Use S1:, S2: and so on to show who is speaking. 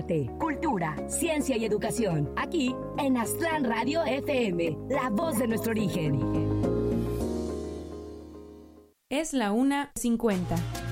S1: arte, cultura, ciencia y educación. Aquí en Aztlán Radio FM, la voz de nuestro origen.
S2: Es la 1:50.